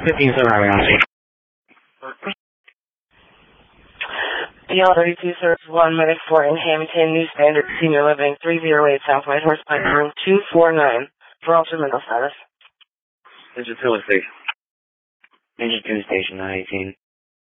15 Survivor House. DL32 serves 1 medic 4 in Hamilton, New Standard, Senior Living, 308 Southwest Horsepipe, room 249, for altered mental status. Ninja 2 Station. Ninja 2 Station, 918.